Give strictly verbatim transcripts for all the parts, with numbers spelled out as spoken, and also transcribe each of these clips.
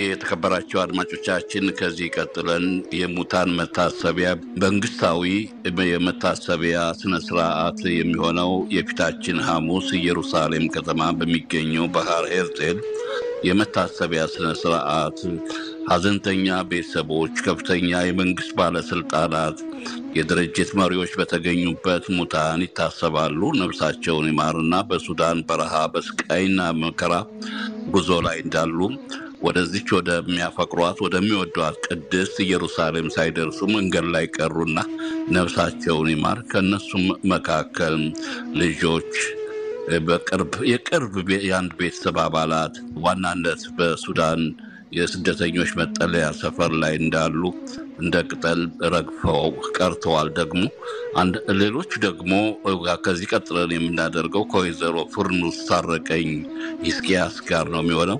የተከበራችሁ አድማጮቻችን ከዚህ ቀጥለን የሙታን መታሰቢያ መንግስታዊ የመታሰቢያ ስነ ስርዓት የሚሆነው የፊታችን ሐሙስ ኢየሩሳሌም ከተማ በሚገኘው ባህር ሄርዜል የመታሰቢያ ስነ ስርዓት ሀዘንተኛ ቤተሰቦች፣ ከፍተኛ የመንግስት ባለስልጣናት፣ የድርጅት መሪዎች በተገኙበት ሙታን ይታሰባሉ። ነፍሳቸውን ይማርና በሱዳን በረሃ በስቃይና መከራ ጉዞ ላይ እንዳሉ ወደዚች ወደሚያፈቅሯት ወደሚወዷት ቅድስት ኢየሩሳሌም ሳይደርሱ መንገድ ላይ ቀሩና ነፍሳቸውን ይማር። ከነሱም መካከል ልጆች፣ በቅርብ የቅርብ የአንድ ቤተሰብ አባላት ዋናነት በሱዳን የስደተኞች መጠለያ ሰፈር ላይ እንዳሉ እንደ ቅጠል ረግፈው ቀርተዋል። ደግሞ አንድ ሌሎች ደግሞ ከዚህ ቀጥለን የምናደርገው ከወይዘሮ ፍርኑስ ታረቀኝ ኢስኪያስ ጋር ነው የሚሆነው።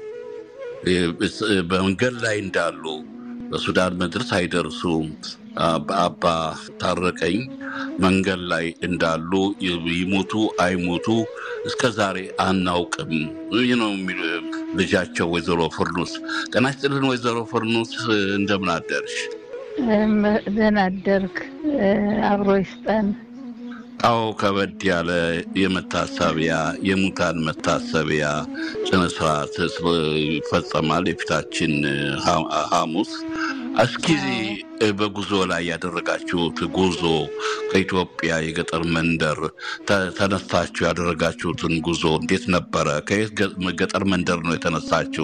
በመንገድ ላይ እንዳሉ በሱዳን ምድር ሳይደርሱ አባ ታረቀኝ መንገድ ላይ እንዳሉ ይሞቱ አይሞቱ እስከዛሬ አናውቅም ነው ልጃቸው ወይዘሮ ፍርኑስ። ጤና ይስጥልን ወይዘሮ ፍርኑስ፣ እንደምን አደርሽ? ደህና አደርክ? አብሮ ይስጠን። አዎ፣ ከበድ ያለ የመታሰቢያ የሙታን መታሰቢያ ስነ ስርዓት ይፈጸማል የፊታችን ሐሙስ። እስኪ በጉዞ ላይ ያደረጋችሁት ጉዞ ከኢትዮጵያ የገጠር መንደር ተነስታችሁ ያደረጋችሁትን ጉዞ እንዴት ነበረ? ከየት ገጠር መንደር ነው የተነሳችሁ?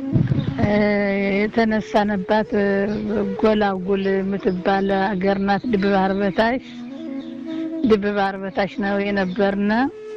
የተነሳንባት ጎላጉል የምትባል አገር ናት። ድብ ባህር በታች ድብ ባህር በታች ነው የነበርነ።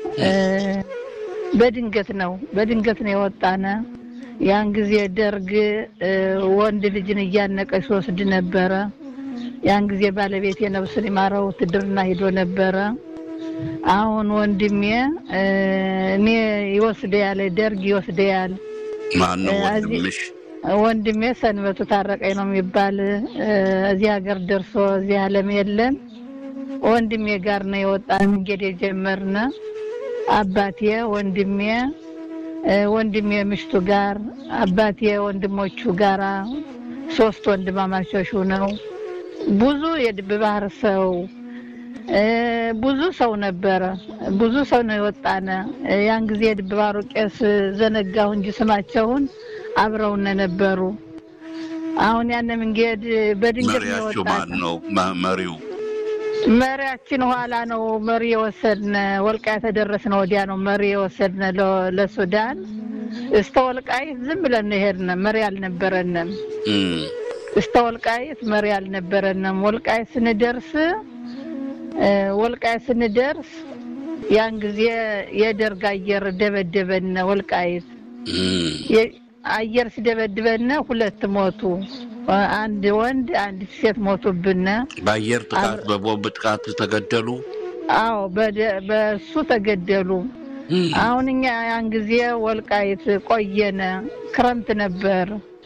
በድንገት ነው በድንገት ነው የወጣነ። ያን ጊዜ ደርግ ወንድ ልጅን እያነቀች ወስድ ነበረ። ያን ጊዜ ባለቤት የነብስን ይማረው ትድርና ሄዶ ነበረ። አሁን ወንድሜ እኔ ይወስደያል ደርግ ይወስደያል። ማን ነው ወንድምሽ? ወንድሜ ሰንበቱ ታረቀኝ ነው የሚባል። እዚህ ሀገር ደርሶ እዚህ ዓለም የለም። ወንድሜ ጋር ነው የወጣን እንግዲህ የጀመርነ። አባቴ ወንድሜ ወንድሜ ምሽቱ ጋር አባቴ ወንድሞቹ ጋራ ሶስት ወንድማማቾች ነው። ብዙ የድብ ባህር ሰው ብዙ ሰው ነበረ። ብዙ ሰው ነው የወጣነ። ያን ጊዜ የድብ ባህሩ ቄስ ዘነጋው እንጂ ስማቸውን አብረውነ ነበሩ። አሁን ያነ መንገድ በድንገት ነው መሪያችሁ ማን ነው? መሪው መሪያችን ኋላ ነው መሪ የወሰድነ። ወልቃይት ተደረስነ ወዲያ ነው መሪ የወሰድነ ለሱዳን። እስተ ወልቃይት ዝም ብለን ሄድነ። መሪ አልነበረንም። እስተ ወልቃይት መሪ አልነበረንም። ወልቃይት ስንደርስ ወልቃይት ስንደርስ ያን ጊዜ የደርግ አየር ደበደበነ። ወልቃይት አየር ሲደበድበነ ሁለት ሞቱ። አንድ ወንድ አንድ ሴት ሞቱብነ። በአየር ጥቃት በቦምብ ጥቃት ተገደሉ። አዎ በሱ ተገደሉ። አሁን እኛ ያን ጊዜ ወልቃይት ቆየነ። ክረምት ነበር።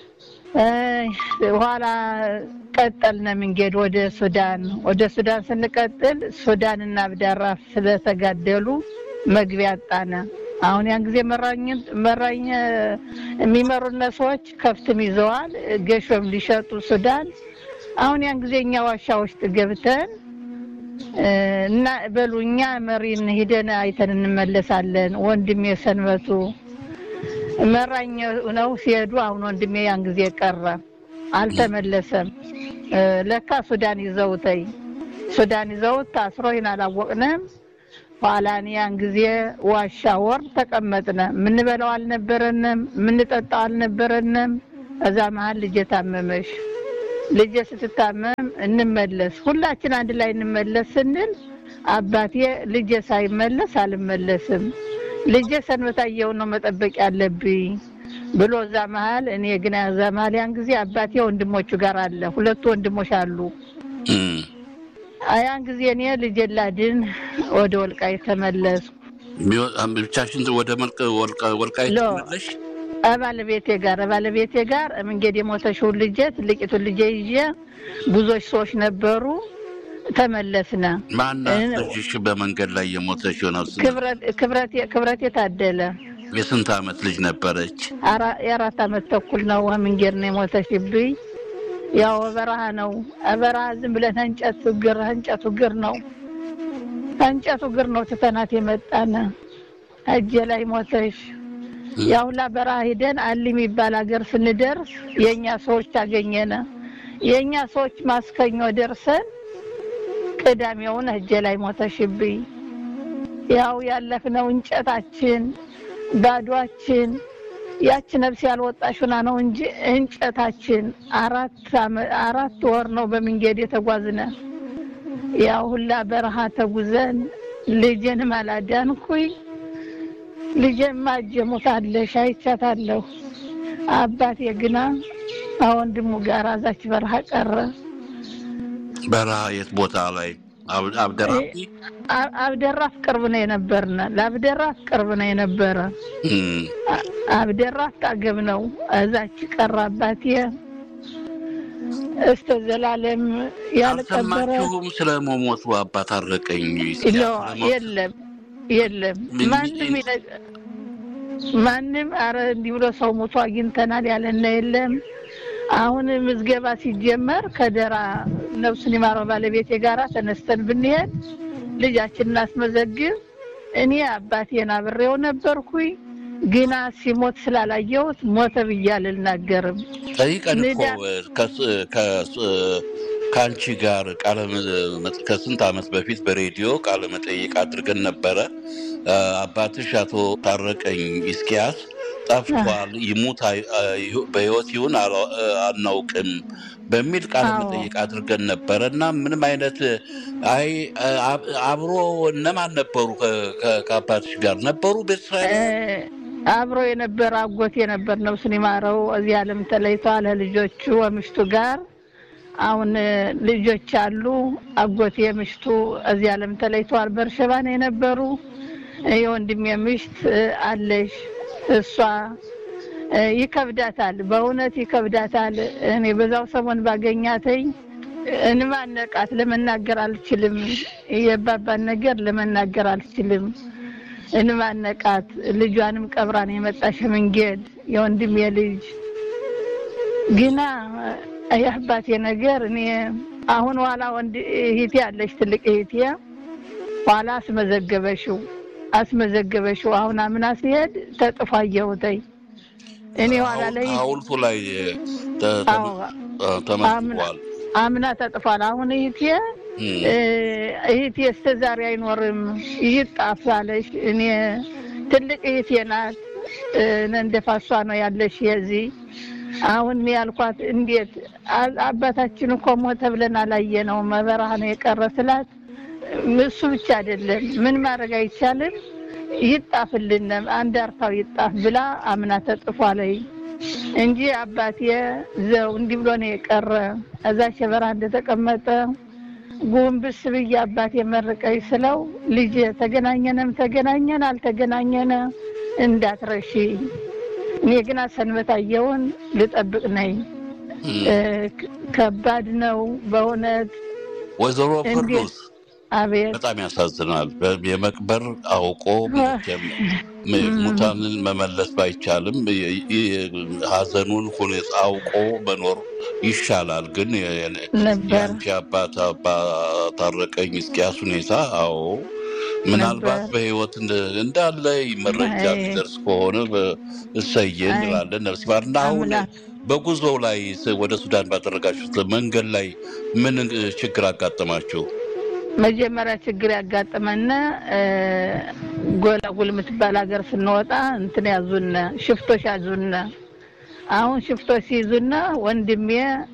ኋላ ቀጠልነ መንገድ ወደ ሱዳን። ወደ ሱዳን ስንቀጥል ሱዳንና አብዳራፍ ስለተጋደሉ መግቢያ አጣነ። አሁን ያን ጊዜ መራኝ መራኝ የሚመሩነ ሰዎች ከፍትም ይዘዋል ገሾም ሊሸጡ ሱዳን። አሁን ያን ጊዜኛ ዋሻ ውስጥ ገብተን እና በሉኛ መሪን ሄደን አይተን እንመለሳለን። ወንድሜ ሰንበቱ መራኝ ነው ሲሄዱ አሁን ወንድሜ ያን ጊዜ ቀረ አልተመለሰም። ለካ ሱዳን ይዘውተይ ሱዳን ይዘውት ታስሮ ይናላወቅነም። ኋላን ያን ጊዜ ዋሻ ወር ተቀመጥነ። ምን በለው አልነበረንም፣ ምን ጠጣው አልነበረንም። እዛ መሃል ልጅ ታመመሽ። ልጅ ስትታመም እንመለስ ሁላችን አንድ ላይ እንመለስ ስንል አባቴ ልጅ ሳይመለስ አልመለስም፣ ልጅ ሰንበታየው ነው መጠበቅ ያለብኝ ብሎ እዛ መሃል እኔ ግን እዛ መሃል ያን ጊዜ አባቴ ወንድሞቹ ጋር አለ። ሁለት ወንድሞች አሉ። አያን ጊዜ እኔ ልጅ ላድን ወደ ወልቃይት ተመለስኩ። ብቻሽን ወደ መልቀ ወልቃይት ተመለሽ? ባለቤቴ ጋር ባለቤቴ ጋር መንገድ የሞተሽው ልጅ ትልቂቱ ልጅ ይዤ ብዙዎች ሰዎች ነበሩ ተመለስና። ማን ልጅሽ በመንገድ ላይ የሞተሽው ነው? ክብረት ክብረት ክብረት የታደለ የስንት ዓመት ልጅ ነበረች? አራ የአራት ዓመት ተኩል ነው መንገድ ነው የሞተችብኝ። ያው በረሃ ነው በረሃ ዝም ብለን እንጨት ግር እንጨቱ ግር ነው እንጨቱ ግር ነው ተተናት የመጣነ እጄ ላይ ሞተች። ያው ለበረሃ ሄደን አሊም ይባል ሀገር ስንደርስ የኛ ሰዎች ታገኘነ። የኛ ሰዎች ማስከኞ ደርሰን ቅዳሜውን እጄ ላይ ሞተሽብኝ። ያው ያለፍነው እንጨታችን ባዷችን ያቺ ነፍስ ያልወጣሽና ነው እንጂ እንጨታችን አራት አራት ወር ነው በመንገድ የተጓዝነ። ያው ሁላ በረሃ ተጉዘን ልጄን ማላዳንኩኝ። ልጄን ማጀሙታለሽ አይቻታለሁ። አባቴ ግና ወንድሙ ጋር አዛች በረሃ ቀረ። በረሃ የት ቦታ ላይ? አብደራፍ አብደራፍ ቅርብ ነው የነበርና ለአብደራፍ ቅርብ ነው የነበረ። አብደራፍ ታገብ ነው እዛች ቀረ አባቴ። እስከ ዘላለም ያልቀበረ አልሰማችሁም ስለሞቱ አባት አረቀኝ? የለም የለም ማንም ማንም አረ እንዲህ ብሎ ሰው ሞቶ አግኝተናል ያለና የለም። አሁን ምዝገባ ሲጀመር ከደራ ነፍሱን ይማረው ባለቤቴ ጋራ ተነስተን ብንሄድ ልጃችንን እናስመዘግብ። እኔ አባቴን አብሬው ነበርኩኝ ግና ሲሞት ስላላየሁት ሞተ ብያለሁ አልናገርም። ጠይቀን እኮ ከአንቺ ጋር ቃለ ከስንት ዓመት በፊት በሬዲዮ ቃለ መጠይቅ አድርገን ነበረ። አባትሽ አቶ ታረቀኝ ኢስኪያስ ጠፍቷል፣ ይሙት በህይወት ይሁን አናውቅም በሚል ቃለ መጠይቅ አድርገን ነበርና ምንም አይነት አይ አብሮ እነማን ነበሩ? ከአባትሽ ጋር ነበሩ? ቤተሰብ አብሮ የነበረ አጎቴ ነበር ነው ስኒማረው እዚህ ዓለም ተለይቷል ልጆቹ ወምሽቱ ጋር። አሁን ልጆች አሉ። አጎቴ ምሽቱ እዚህ ዓለም ተለይቷል በርሸባ ነው የነበሩ። የወንድሜ ምሽት አለሽ እሷ ይከብዳታል፣ በእውነት ይከብዳታል። እኔ በዛው ሰሞን ባገኛተኝ እንማነቃት ለመናገር አልችልም። የባባን ነገር ለመናገር አልችልም። እንማነቃት ልጇንም ቀብራን የመጣሽ መንገድ የወንድሜ ልጅ ግና አያባቴ ነገር እኔ አሁን ኋላ ወንድ እህቴ አለሽ ትልቅ እህቴ ኋላ አስመዘገበሽው አስመዘገበሽው አሁን አምና ሲሄድ ተጥፋየውተይ እኔ ኋላ ላይ አውልቱ ላይ ተመዝግቧል። አምና ተጥፋል። አሁን እህቴ እህቴ እስከዛሬ አይኖርም ይጣፋለሽ። እኔ ትልቅ እህቴ ናት እንደፋሷ ነው ያለሽ የዚህ አሁን ያልኳት እንዴት አባታችን እኮ ሞተ ብለን አላየነው መበረሃ ነው የቀረስላት። እሱ ብቻ አይደለም ምን ማድረግ አይቻልም ይጣፍልን አንድ አርታው ይጣፍ ብላ አምና ተጥፏለይ እንጂ አባቴ ዘው እንዲህ ብሎ ነው የቀረ። እዛ ሸበራ እንደተቀመጠ ጉንብስ ብዬ አባቴ መረቀይ ስለው ልጅ ተገናኘንም ተገናኘን አልተገናኘነ እንዳትረሺ እኔ ግን ሰንበታየውን ልጠብቅ ነኝ። ከባድ ነው በእውነት ወይዘሮ ፍርዱስ። አቤት በጣም ያሳዝናል። የመቅበር አውቆ ሙታንን መመለስ ባይቻልም ሀዘኑን ሁኔታ አውቆ መኖር ይሻላል። ግን ያንቺ አባት ታረቀኝ ኢስኪያስ ሁኔታ አዎ ምናልባት በህይወት እንዳለ መረጃ ቢደርስ ከሆነ እሰየን እንላለን። ነፍስ ይማርና አሁን በጉዞው ላይ ወደ ሱዳን ባደረጋችሁት መንገድ ላይ ምን ችግር አጋጠማችሁ? መጀመሪያ ችግር ያጋጠመና ጎላጉል የምትባል ሀገር ስንወጣ እንትን ያዙና ሽፍቶች ያዙና። አሁን ሽፍቶች ይዙና ወንድሜ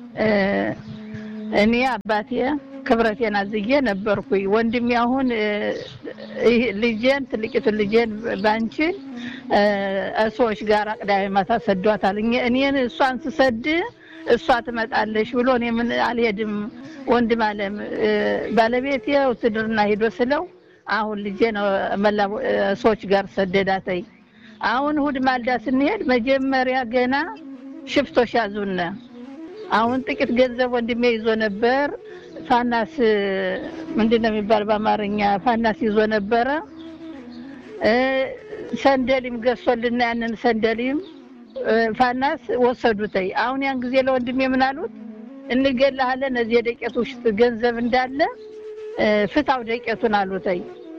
እኔ አባቴ ክብረቴን አዝዬ ነበርኩኝ። ወንድሜ አሁን ልጄን ትልቂቱን ልጄን ባንቺ እሶች ጋር አቅዳይ ማታ ሰዷታል። እኔን እሷን ስሰድ እሷ ትመጣለሽ ብሎ እኔ ምን አልሄድም ወንድም አለም ባለቤቴ ውትድርና ሄዶ ስለው አሁን ልጄን መላው እሶች ጋር ሰደዳተይ። አሁን እሑድ ማልዳ ስንሄድ መጀመሪያ ገና ሽፍቶች ያዙና። አሁን ጥቂት ገንዘብ ወንድሜ ይዞ ነበር ፋናስ ምንድነው የሚባል በአማርኛ ፋናስ ይዞ ነበር። ሰንደሊም ገዝቶልና ያንን ሰንደሊም ፋናስ ወሰዱተይ አሁን ያን ጊዜ ለወንድሜ ምን አሉት እንገላለን እዚህ ደቂት ውስጥ ገንዘብ እንዳለ ፍታው ደቂቱን አሉተይ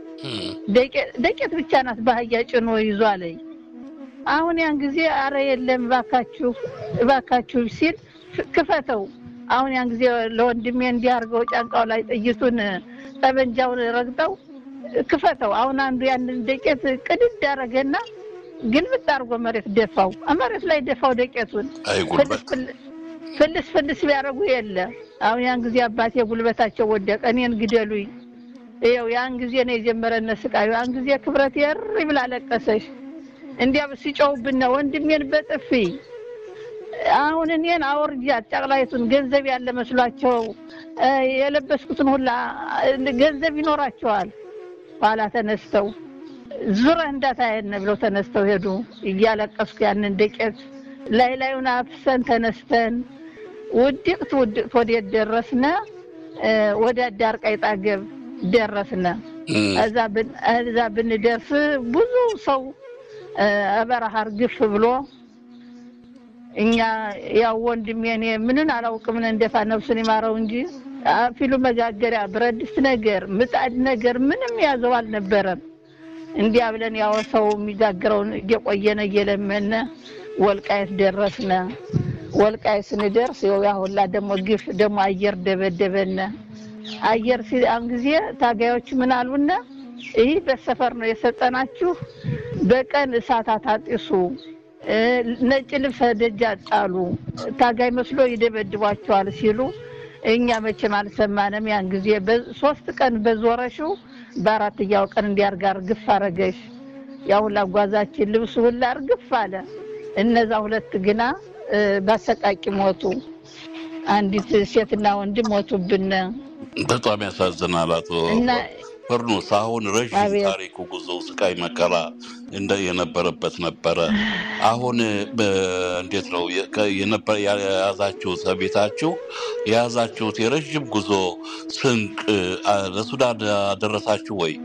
ደቂት ብቻ ናት ባህያ ጭኖ ይዟለይ አሁን ያን ጊዜ አረ የለም ባካችሁ ባካችሁ ሲል ክፈተው አሁን ያን ጊዜ ለወንድሜ እንዲያርገው ጫንቃው ላይ ጥይቱን ጠበንጃውን ረግጠው ክፈተው አሁን አንዱ ያንን ደቂት ቅድድ ያረገና ግን ብታርጎ መሬት ደፋው መሬት ላይ ደፋው ደቂቱን ፍልስ ፍልስ ቢያረጉ የለ አሁን ያን ጊዜ አባቴ ጉልበታቸው ወደቀ እኔን ግደሉኝ ይኸው ያን ጊዜ ነው የጀመረነ ስቃዩ ያን ጊዜ ክብረት ይር ይብላ ለቀሰሽ እንዲያ ሲጮውብና ወንድሜን በጥፊ አሁን እኔን አወርጃት ጫቅላይቱን ገንዘብ ያለ መስሏቸው የለበስኩትን ሁላ ገንዘብ ይኖራቸዋል ኋላ ተነስተው ዙራ እንዳታየነ ብለው ተነስተው ሄዱ እያለቀስኩ ያንን ደቂት ላይ ላይውን አፍሰን ተነስተን ውድቅት ውድቅት ወደ ደረስነ ወደ ዳር ቀይጣገብ ደረስነ እዛ ብን እዛ ብንደርስ ብዙ ሰው አበራሃር ግፍ ብሎ እኛ ያው ወንድሜ እኔ ምንን አላውቅም እንደፋ ነፍሱን ይማረው እንጂ አፊሉ መጋገሪያ ብረድስት ነገር ምጣድ ነገር ምንም ያዘው አልነበረም እንዲያ ብለን ያው ሰው የሚጋገረውን እየቆየነ እየለመነ ወልቃይት ደረስነ ወልቃይት ስንደርስ ያው ሁላ ደሞ ግፍ ደሞ አየር ደበደበነ አየር ሲያን ጊዜ ታጋዮች ምን አሉና ይሄ በሰፈር ነው የሰጠናችሁ በቀን እሳት አታጥሱ ነጭ ልብስ ደጃጣሉ ታጋይ መስሎ ይደበድባቸዋል ሲሉ እኛ መቼም አልሰማንም ያን ጊዜ በሶስት ቀን በዞረሽው በአራተኛው ቀን እንዲያርጋር ግፍ አረገሽ ያው ላጓዛችን ልብስ ሁላ አርግፍ አለ እነዛ ሁለት ግና በሰቃቂ ሞቱ አንዲት ሴትና ወንድ ሞቱብን በጣም ያሳዝናል አቶ ፍርኑስ አሁን ረጅም ታሪኩ ጉዞ ስቃይ መከራ እንደ የነበረበት ነበር አሁን እንዴት ነው የነበረ ያዛችሁ ሰቤታችሁ ያዛችሁ የረጅም ጉዞ ስንቅ ለሱዳን አደረሳችሁ ወይ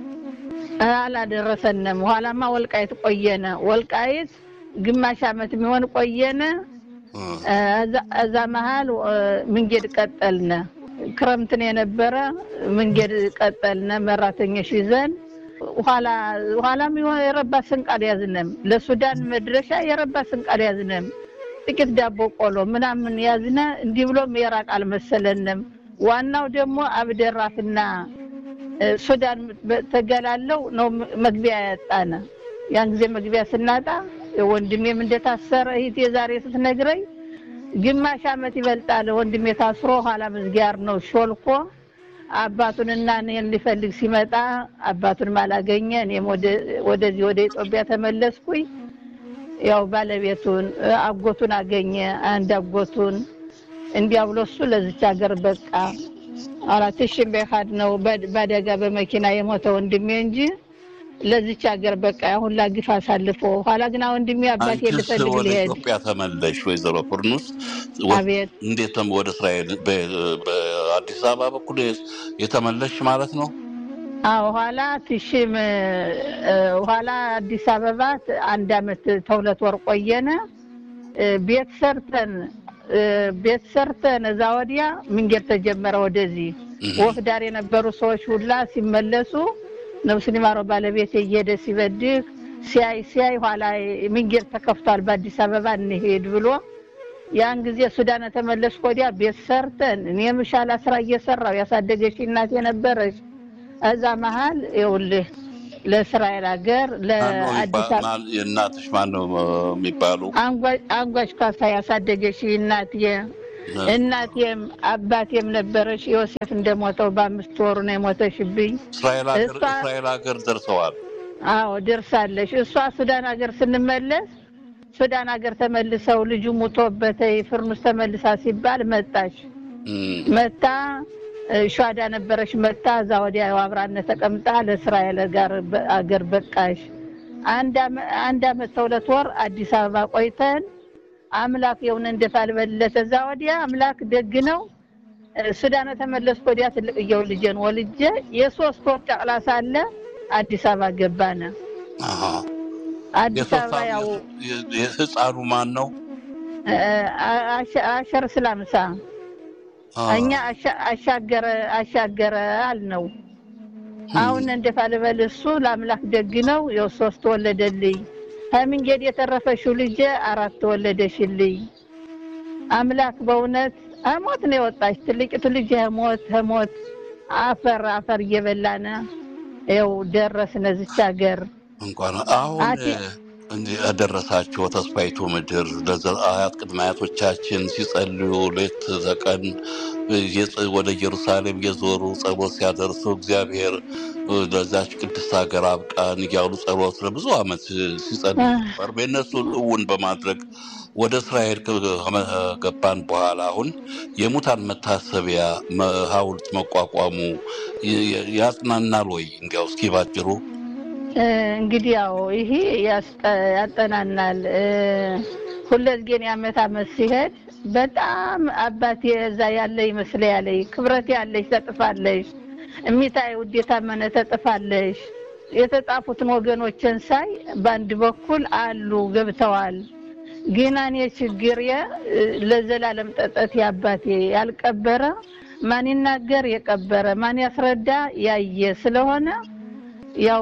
አላደረሰንም ኋላማ ወልቃይት ቆየነ ወልቃይት ግማሽ አመት የሚሆን ቆየነ እዛ መሃል መንገድ ቀጠልነ ክረምትን የነበረ መንገድ ቀጠልነ መራተኞች ይዘን ኋላ ኋላም የረባ ስንቃል ያዝነም ለሱዳን መድረሻ የረባ ስንቃል ያዝነም ጥቂት ዳቦ ቆሎ ምናምን ያዝነ እንዲህ ብሎም የራቅ አልመሰለንም ዋናው ደግሞ አብደራፍና ሱዳን ተገላለው ነው መግቢያ ያጣነ ያን ጊዜ መግቢያ ስናጣ ወንድሜም እንደታሰረ ይሄ የዛሬ ስትነግረኝ ግማሽ አመት ይበልጣል ወንድሜ ታስሮ ኋላ መዝጊያር ነው ሾልኮ አባቱንና እኔን ሊፈልግ ሲመጣ አባቱን ማላገኘ እኔም ወደ ወደዚህ ወደ ኢትዮጵያ ተመለስኩኝ ያው ባለቤቱን አጎቱን አገኘ አንድ አጎቱን እንዲያብሎሱ ለዚች ሀገር በቃ አራት ሺህ በካድ ነው ባደጋ በመኪና የሞተ ወንድሜ እንጂ ለዚች ሀገር በቃ አሁን ላግፋ ሳልፎ ኋላ ግን ወንድሜ አባቴ ልፈልግ ሊሄድ ኢትዮጵያ ተመለሽ ወይዘሮ ፍርኑስ እንዴት ወደ እስራኤል በአዲስ አበባ በኩል የተመለሽ ማለት ነው አዎ ኋላ ትሽም ኋላ አዲስ አበባ አንድ አመት ተሁለት ወር ቆየነ ቤት ሰርተን ቤት ሰርተን እዛ ወዲያ መንገድ ተጀመረ ወደዚህ ወፍዳር የነበሩ ሰዎች ሁላ ሲመለሱ ነፍስን ይማረው ባለቤት እየደ ሲበድግ ሲያይ ሲያይ ኋላ መንገድ ተከፍቷል በአዲስ አበባ እንሄድ ብሎ ያን ጊዜ ሱዳን ተመለስኩ ወዲያ ቤት ሰርተን እኔም ሻላ ስራ እየሰራው ያሳደገሽ እናቴ ነበረች እዛ መሃል ይውልህ ለእስራኤል ሀገር ለአዲስ አበባ እናትሽ ማን ነው የሚባሉ አንጓሽ አንጓሽ ካሳ ያሳደገሽ እናቴ እናቴም አባቴም ነበረሽ ዮሴፍ እንደሞተው በአምስት ወር ነው የሞተሽብኝ እስራኤል ሀገር እስራኤል ሀገር ደርሰዋል አዎ ደርሳለሽ እሷ ሱዳን ሀገር ስንመለስ ሱዳን ሀገር ተመልሰው ልጁ ሞቶበት ፍርኑስ ተመልሳ ሲባል መጣሽ መጣ ሻዳ ነበረሽ መጣ እዛ ወዲያ አብራነ ተቀምጣ ለእስራኤል ጋር ሀገር በቃሽ አንድ አንድ አመት ሁለት ወር አዲስ አበባ ቆይተን አምላክ የውን እንደፋልበለተ እዛ ወዲያ አምላክ ደግ ነው ሱዳን ተመለስኩ ወዲያ ትልቅየው ልጄን ወልጄ የሶስት ወር ጫቅላ ሳለ አዲስ አበባ ገባነ አሃ አዲስ አበባ ያው የህፃኑ ማን ነው? አሸር ስላምሳ እኛ አሻገረ አሻገረ አልነው። አሁን እንደፋለበል እሱ ለአምላክ ደግ ነው። የሶስት ወለደልኝ። ከመንገድ የተረፈሽው ልጅ አራት ወለደሽልኝ። አምላክ በእውነት አሞት ነው የወጣች ትልቂቱ ልጅ ሞት ሞት አፈር አፈር እየበላነ ይኸው ደረስነ እዚች ሀገር። እንኳን አሁን እንደ አደረሳችሁ ተስፋይቱ ምድር ለአያት ቅድመ አያቶቻችን ሲጸልዩ ሌት ተቀን ወደ ኢየሩሳሌም የዞሩ ጸሎት ሲያደርሱ እግዚአብሔር ለዛች ቅድስት ሀገር አብቃን እያሉ ጸሎት ለብዙ ዓመት ሲጸልዩ ነበር። በእነሱን እውን በማድረግ ወደ እስራኤል ገባን በኋላ አሁን የሙታን መታሰቢያ ሐውልት መቋቋሙ ያጽናናል ወይ? እንዲያው እስኪ ባጭሩ እንግዲህ ያው ይሄ ያጠናናል። ሁለዚህ ዓመት ዓመት ሲሄድ በጣም አባቴ እዛ ያለ ይመስላል ክብረት ያለሽ ተጥፋለሽ እሚታይ ውዴታ መነ ተጥፋለሽ የተጣፉትን ወገኖችን ሳይ በአንድ በኩል አሉ ገብተዋል። ግን እኔ ችግር ለዘላለም ጠጠት ያባቴ ያልቀበረ ማን ይናገር የቀበረ ማን ያስረዳ ያየ ስለሆነ ያው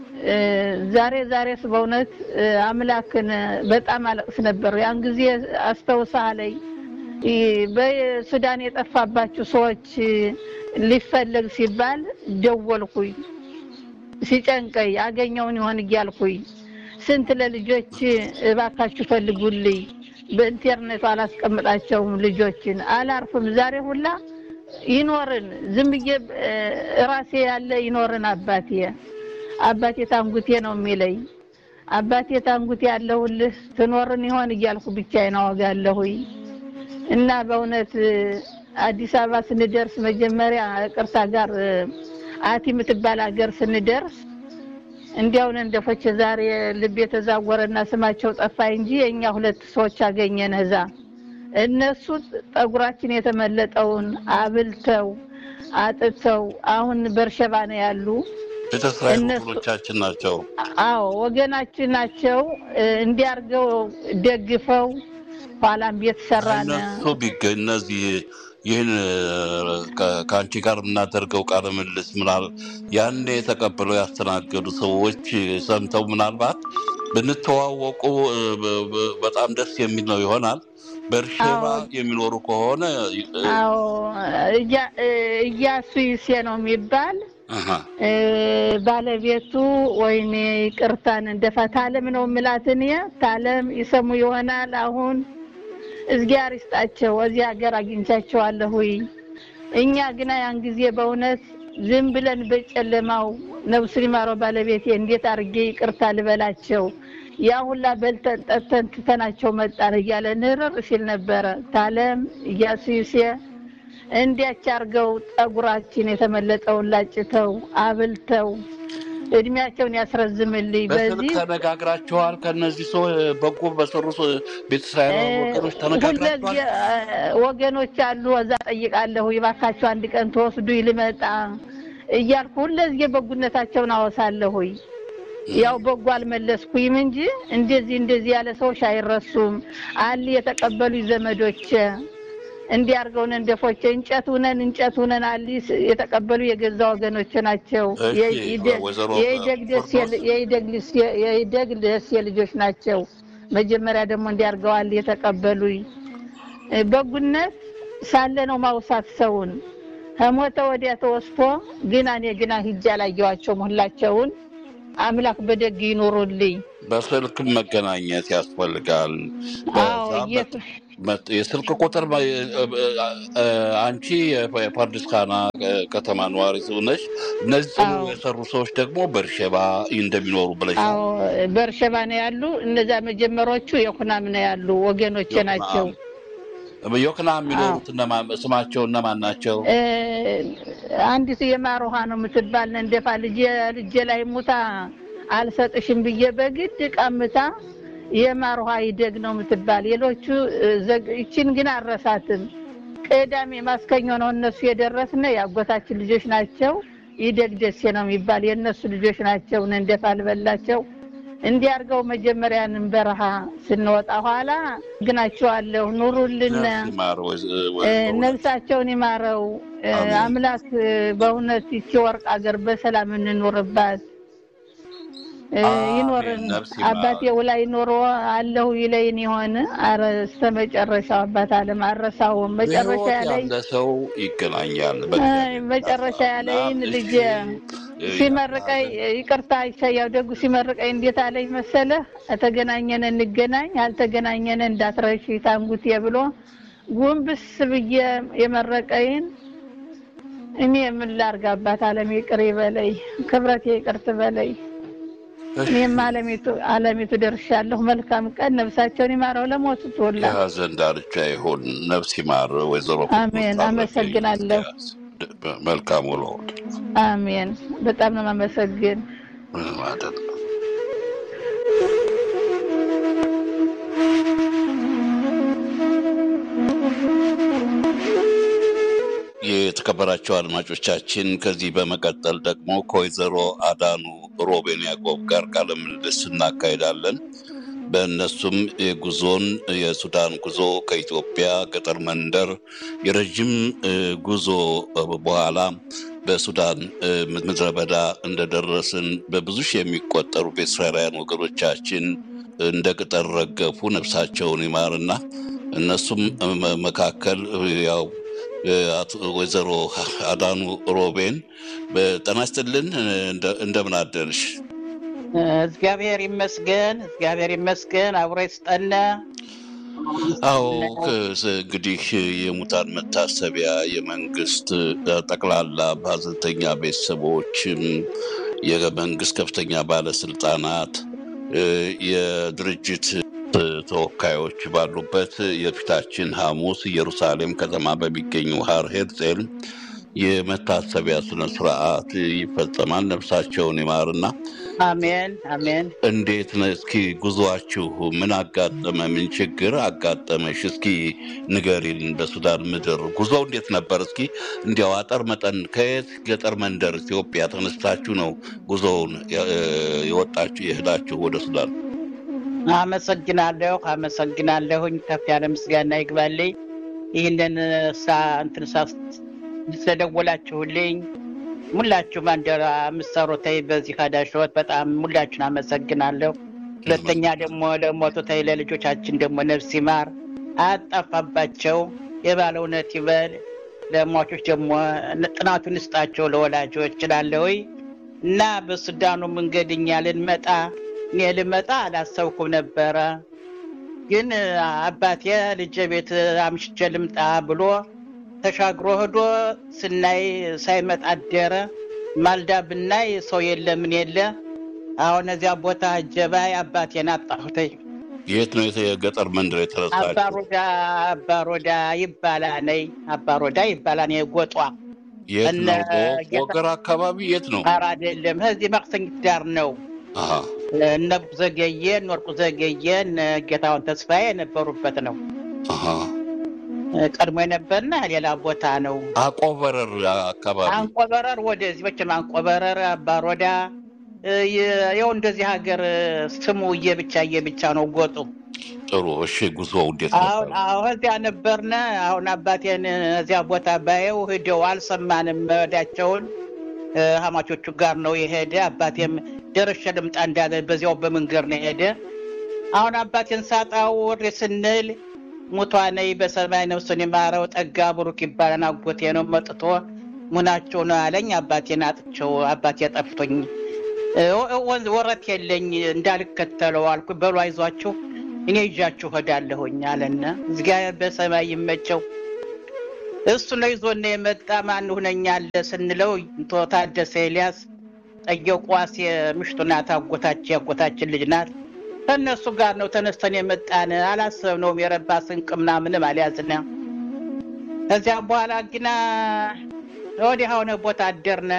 ዛሬ ዛሬስ በእውነት አምላክን በጣም አለቅስ ነበር። ያን ጊዜ አስተውሳለኝ በሱዳን የጠፋባችሁ ሰዎች ሊፈለግ ሲባል ደወልኩኝ። ሲጨንቀኝ አገኘውን ይሆን ይያልኩኝ ስንት ለልጆች እባካችሁ ፈልጉልኝ በኢንተርኔት አላስቀምጣቸውም ልጆችን አላርፍም። ዛሬ ሁላ ይኖርን ዝም ብዬ ራሴ ያለ ይኖርን አባቴ አባቴ ታንጉቴ ነው የሚለኝ። አባቴ ታንጉቴ ያለውልህ ትኖርን ይሆን ይያልኩ ብቻዬን አወጋለሁኝ። እና በእውነት አዲስ አበባ ስንደርስ መጀመሪያ ቅርታ ጋር አቲ የምትባል ሀገር ስንደርስ እንዲያውን እንደፈች ዛሬ ልቤ ተዛወረና ስማቸው ጠፋኝ እንጂ እኛ ሁለት ሰዎች አገኘን እዛ። እነሱ ጠጉራችን የተመለጠውን አብልተው አጥተው አሁን በርሸባ ነው ያሉ። ቤተሰቦቻችን ናቸው። አዎ ወገናችን ናቸው። እንዲያርገው ደግፈው ኋላም ቤት ሰራነ። እነሱ ቢገኝ እነዚህ ይህን ከአንቺ ጋር የምናደርገው ቃለ ምልልስ ምናልባት ያኔ የተቀበለው ያስተናገዱ ሰዎች ሰምተው ምናልባት ብንተዋወቁ በጣም ደስ የሚል ነው ይሆናል። በርሸባ የሚኖሩ ከሆነ አዎ እያሱ ይሴ ነው የሚባል ባለቤቱ ወይኔ ቅርታን እንደፈታለም ነው ምላትን ታለም ይሰሙ ይሆናል። አሁን እግዚአብሔር ይስጣቸው እዚህ ሀገር አግኝቻቸዋለሁ። እኛ ግና ያን ጊዜ በእውነት ዝም ብለን በጨለማው ነብስ ሊማረው ባለቤቴ እንዴት አርጌ ይቅርታ ልበላቸው ያ ሁላ በልተን ጠጥተን ትተናቸው መጣን እያለ ንርር ሲል ነበር። ታለም እያሱይሴ እንዲያች አርገው ጠጉራችን የተመለጠውን ላጭተው አብልተው እድሜያቸውን ያስረዝምልኝ። በዚህ ተነጋግራችኋል? ከነዚህ ሰው በጎ በሰሩ ቤተሰብ ወገኖች ተነጋግራችኋል? ወገኖች አሉ እዛ ጠይቃለሁ ይባካችሁ አንድ ቀን ተወስዱ ይልመጣ እያልኩ ለዚህ በጎነታቸውን አወሳለሁ። ያው በጎ አልመለስኩኝም እንጂ እንደዚህ እንደዚህ ያለ ሰዎች አይረሱም አሊ የተቀበሉ ዘመዶች እንዲያርገውን እንደፎች እንጨቱነን እንጨቱነን አሊስ የተቀበሉ የገዛ ወገኖች ናቸው። የይደግደስ የይደግልስ የይደግልስ የልጆች ናቸው። መጀመሪያ ደግሞ እንዲያርገዋል የተቀበሉ በጉነት ሳለ ነው ማውሳት ሰውን ከሞተ ወዲያ ተወስፎ ግና እኔ ግና ሂጅ አላየዋቸው ሁላቸውን አምላክ በደግ ይኖሩልኝ። በስልክ መገናኘት ያስፈልጋል። የስልክ ቁጥር አንቺ የፓርዲስካና ከተማ ነዋሪ ነሽ። እነዚህ የሰሩ ሰዎች ደግሞ በርሸባ እንደሚኖሩ ብለሽ? አዎ በርሸባ ነው ያሉ። እነዛ መጀመሮቹ የኩናም ነው ያሉ ወገኖቼ ናቸው። በዮክናም የሚኖሩት እነማን ስማቸው እነማን ናቸው? አንዲት የማሩሃ ነው የምትባል እንደፋ ልጅ ልጅ ላይ ሙታ አልሰጥሽም ብዬ በግድ ቀምታ የማሩሃ ይደግ ነው የምትባል። ሌሎቹ እቺን ግን አረሳትም። ቀዳሜ ማስከኞ ነው እነሱ የደረስነ ያጎታችን ልጆች ናቸው። ይደግ ደስ ነው የሚባል የነሱ ልጆች ናቸው። እንደፋ ልበላቸው እንዲያርገው መጀመሪያንን በረሃ ስንወጣ ኋላ ግናቸዋለሁ ኑሩልን ነፍሳቸውን ይማረው አምላክ በእውነት ይቺ ወርቅ አገር በሰላም እንኖርባት ይኖርን አባቴ ወላይ ኖሮ አለው ይለይን ይሆን አረ እስከመጨረሻው አባት አለም አረሳው መጨረሻ ላይ ለሰው ይገናኛል መጨረሻ ላይ ልጅ ሲመርቀይ ይቅርታ ይሻያው ደጉ ሲመርቀይ እንዴት አለኝ መሰለ ተገናኘን እንገናኝ አልተገናኘን እንዳትረሺ ታንጉት ይብሎ ጉንብስ ብዬ የመረቀይን እኔ ምን ላርጋ አባት አለም ይቅር ይበለይ ክብረቴ ይቅርት በለይ እኔም ዓለሚቱ ዓለሚቱ ደርሻለሁ መልካም ቀን ነፍሳቸውን ይማረው ለሞቱት ሁሉ ያዘን ዳርቻ ይሁን ነፍስ ይማር ወይዘሮ አሜን አመሰግናለሁ መልካም ውሎ አሜን በጣም ነው ማመሰግን ማለት የተከበራቸው አድማጮቻችን ከዚህ በመቀጠል ደግሞ ከወይዘሮ አዳኑ ሮቤን ያዕቆብ ጋር ቃለ ምልልስ እናካሄዳለን። በእነሱም የጉዞን የሱዳን ጉዞ ከኢትዮጵያ ገጠር መንደር የረጅም ጉዞ በኋላ በሱዳን ምድረ በዳ እንደደረስን በብዙ ሺህ የሚቆጠሩ በእስራኤላውያን ወገኖቻችን እንደ ቅጠል ረገፉ ነፍሳቸውን ይማርና እነሱም መካከል ያው ወይዘሮ አዳኑ ሮቤን በጤና ይስጥልን እንደምን አደርሽ? እግዚአብሔር ይመስገን እግዚአብሔር ይመስገን አብሮ ይስጠና። አዎ እንግዲህ የሙታን መታሰቢያ የመንግስት ጠቅላላ ባለስልጣኛ ቤተሰቦች የመንግስት ከፍተኛ ባለስልጣናት የድርጅት ተወካዮች ባሉበት የፊታችን ሐሙስ ኢየሩሳሌም ከተማ በሚገኙ ሃር ሄርዜል የመታሰቢያ ስነ ስርዓት ይፈጸማል። ነፍሳቸውን ይማርና አሜን አሜን። እንዴት ነው እስኪ ጉዟችሁ ምን አጋጠመ? ምን ችግር አጋጠመሽ? እስኪ ንገሪን። በሱዳን ምድር ጉዞው እንዴት ነበር? እስኪ እንዲያው አጠር መጠን ከየት ገጠር መንደር ኢትዮጵያ ተነስታችሁ ነው ጉዞውን የወጣችሁ የሄዳችሁ ወደ ሱዳን? አመሰግናለሁ አመሰግናለሁኝ ከፍ ያለ ምስጋና ይግባልኝ ይሄንን ሳ እንትን ሳ ስለደወላችሁልኝ ሙላችሁ ማንደራ ምሰሮታይ በዚህ ካዳሽወት በጣም ሙላችሁን አመሰግናለሁ። ሁለተኛ ደግሞ ለሞቱት ለልጆቻችን ደግሞ ነፍስ ይማር አጣፋባቸው የባለውነት ይበል ለሟቾች ደግሞ ጥናቱን ይስጣቸው ለወላጆች ይላለሁኝ እና በሱዳኑ መንገድኛ ልንመጣ እኔ ልመጣ አላሰብኩም ነበር ግን አባቴ ልጅ ቤት አምሽቼ ልምጣ ብሎ ተሻግሮ ሄዶ ስናይ ሳይመጣ አደረ። ማልዳ ብናይ ሰው የለ ምን የለ። አሁን እዚያ ቦታ ጀባይ አባቴን አጣሁተኝ። የት ነው የገጠር መንደር የተረሳችሁ? አባሮዳ አባሮዳ ይባላል ነይ አባሮዳ ይባላል ነው ጎጧ። የት ነው ወገራ አካባቢ የት ነው? ኧረ አይደለም እዚህ ማክሰኝት ዳር ነው። አሃ እነ ዘገየን ወርቁ ዘገየን ጌታውን ተስፋዬ ነበሩበት ነው። አሃ ቀድሞ የነበርና ሌላ ቦታ ነው። አቆበረር አካባቢ አንቆበረር ወደዚህ በቸማ አንቆበረር አባሮዳ ያው እንደዚህ ሀገር ስሙ የብቻ የብቻ ነው ጎጡ። ጥሩ እሺ ጉዞው እንዴት ነበር? አሁን አሁን እዚያ ነበርና አሁን አባቴን እዚያ ቦታ ባየው ሄደው አልሰማንም ወዳቸውን ሀማቾቹ ጋር ነው የሄደ። አባቴም ደረሸ ልምጣ እንዳለ በዚያው በመንገር ነው ሄደ። አሁን አባቴን ሳጣው ወሬ ስንል ሙቷነይ በሰማይ ነፍሱን ይማረው ጠጋ ብሩክ ይባላል አጎቴ ነው መጥቶ ሙናቸው ነው አለኝ። አባቴን አጥቸው አባቴ ጠፍቶኝ ወንዝ ወረት የለኝ እንዳልከተለው አልኩ። በሉ አይዟችሁ እኔ ይዣችሁ ሄዳለሁኝ አለና እግዚአብሔር በሰማይ ይመቸው እሱ ነው ይዞነ የመጣ ማን ሆነኛል ስንለው ታደሰ ኤልያስ ጠየቋስ የምሽቱና ታጎታችን ያጎታችን ልጅ ናት። እነሱ ጋር ነው ተነስተን የመጣን አላሰብነውም የረባ ስንቅምና ምንም አልያዝና። ከዚያ በኋላ ግና ወዲህ ሆነ ቦታ አደርነ።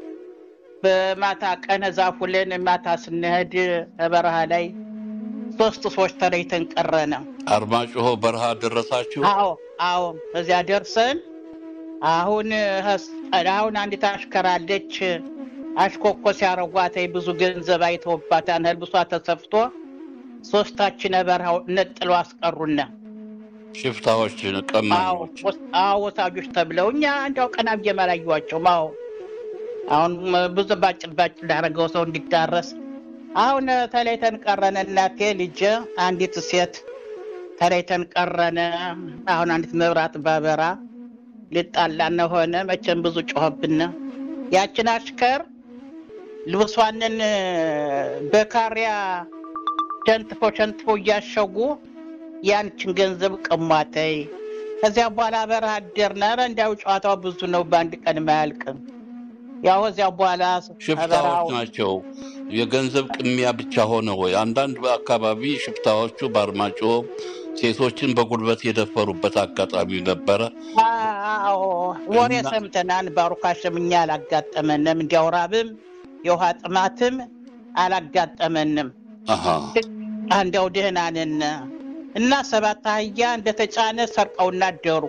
በማታ ቀን ዛፉልን ማታ ስንሄድ በረሃ ላይ ሶስት ሰዎች ተለይተን ቀረነ። አርማጭሆ በረሃ ደረሳችሁ? አዎ አዎ እዚያ ደርሰን አሁን አሁን አንዲት አሽከራለች አሽኮኮ ሲያረጓተይ ብዙ ገንዘብ አይተውባታን ህልብሷ ተሰፍቶ ሶስታችን በረሃው ነጥለው አስቀሩና ሽፍታዎች ቀማኞች አዎ ታጆች ተብለውኛ አንዳው ቀና በየማላዩዋቸው ማው አሁን ብዙ ባጭር ባጭር ዳረገው ሰው እንዲዳረስ አሁን ተለይተን ቀረነ እናቴ ልጅ አንዲት ሴት ተለይተን ቀረነ አሁን አንዲት መብራት ባበራ ሊጣላና ሆነ መቼም ብዙ ጮህብና ያችን አሽከር ልብሷንን በካሪያ ሸንትፎ ሸንትፎ ያሸጉ ያንቺን ገንዘብ ቀማተይ ከዚያ በኋላ በረሃ አደርና እንዳው ጨዋታው ብዙ ነው በአንድ ቀን ማያልቅም ያው እዚያ በኋላ ሽፍታዎች ናቸው የገንዘብ ቅሚያ ብቻ ሆነ ወይ አንዳንድ አካባቢ ሽፍታዎቹ ባርማጮ ሴቶችን በጉልበት የደፈሩበት አጋጣሚ ነበር አዎ ወሬ ሰምተናል ባሩካሽምኛ አላጋጠመንም እንዲያውራብም የውሃ ጥማትም አላጋጠመንም አሃ አንዳው ደህና ነን እና ሰባት አህያ እንደተጫነ ሰርቀውና አደሩ